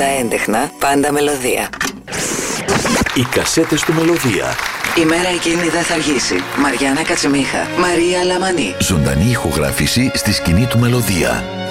πάντα έντεχνα, πάντα μελωδία. Οι κασέτες του Μελωδία. Η μέρα εκείνη δεν θα αργήσει. Μαριάννα Κατσιμίχα, Μαρία Λαμανή. Ζωντανή ηχογράφηση στη σκηνή του Μελωδία.